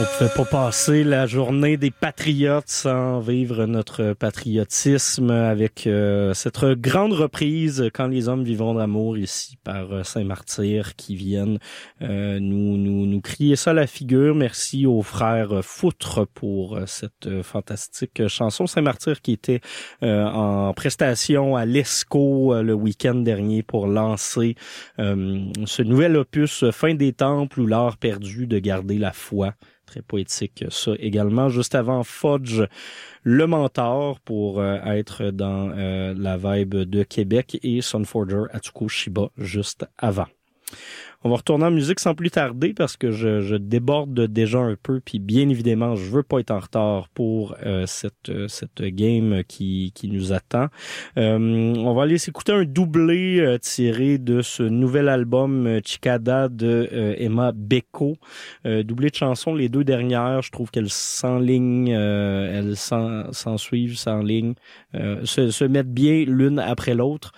pouvait pas passer la journée des patriotes sans vivre notre patriotisme avec cette grande reprise Quand les hommes vivront d'amour ici par Saint-Martyr qui viennent nous crier ça à la figure. Merci aux frères Foutre pour cette fantastique chanson. Saint-Martyr qui était en prestation à l'ESCO le week-end dernier pour lancer ce nouvel opus Fin des temples ou l'art perdu de garder la foi. Très poétique, ça également. Juste avant, Fudge, le mentor, pour être dans la vibe de Québec, et Sunforger Atsuko Shiba, juste avant. On va retourner en musique sans plus tarder parce que je déborde déjà un peu, puis bien évidemment, je veux pas être en retard pour cette game qui nous attend. On va aller s'écouter un doublé tiré de ce nouvel album Chicada de Emma Beko. Doublé de chansons, les deux dernières, je trouve qu'elles s'enlignent, elles s'en suivent, s'enlignent, se mettent bien l'une après l'autre.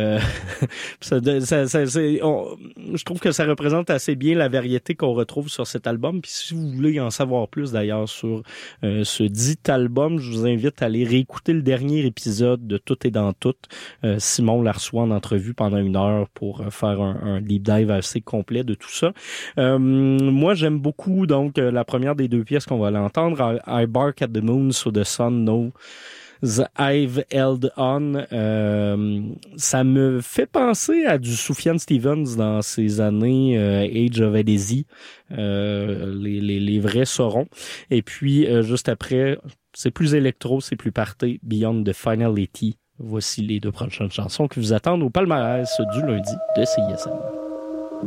Je trouve que ça représente assez bien la variété qu'on retrouve sur cet album. Puis si vous voulez en savoir plus d'ailleurs sur ce dit album, je vous invite à aller réécouter le dernier épisode de Tout est dans tout. Simon la reçoit en entrevue pendant 1 heure pour faire un deep dive assez complet de tout ça. Moi, j'aime beaucoup donc la première des deux pièces qu'on va l'entendre, I Bark at the Moon so the Sun Knows I've Held On. Ça me fait penser à du Sufjan Stevens dans ses années Age of Adesi, les vrais sauront. Et puis juste après, c'est plus électro, c'est plus party, Beyond the Finality. Voici les deux prochaines chansons qui vous attendent au palmarès du lundi de CISM.